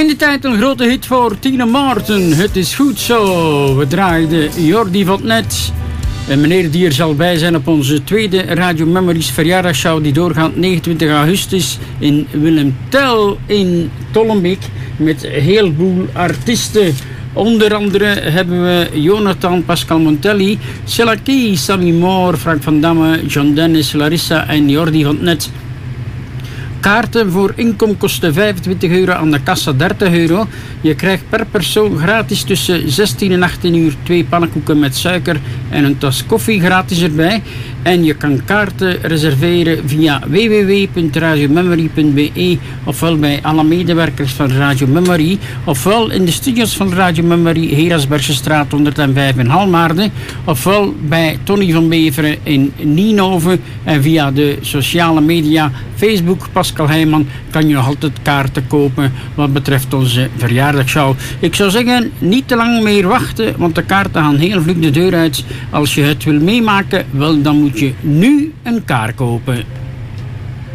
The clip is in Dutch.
In de tijd een grote hit voor Tina Martin. Het is goed zo. We draaiden Jordi van het Net. En meneer die er zal bij zijn op onze tweede Radio Memories verjaardagsshow die doorgaat 29 augustus in Willem Tell in Tollenbeek met een heleboel artiesten. Onder andere hebben we Jonathan Pascal Montelli, Cella Key, Sammy Moore, Frank van Damme, John Dennis, Larissa en Jordi van het Net. Kaarten voor inkom kosten €25, aan de kassa €30. Je krijgt per persoon gratis tussen 16 en 18 uur 2 pannenkoeken met suiker en een tas koffie gratis erbij. En je kan kaarten reserveren via www.radiomemory.be ofwel bij alle medewerkers van Radio Memory ofwel in de studios van Radio Memory, Herasbergsestraat 105 in Halmaarden ofwel bij Tony van Beveren in Nienhoven en via de sociale media Facebook Pascal Heijman kan je nog altijd kaarten kopen wat betreft onze verjaardagsshow. Ik zou zeggen, niet te lang meer wachten, want de kaarten gaan heel vlug de deur uit. Als je het wil meemaken, wel dan moet je nu een kaart kopen.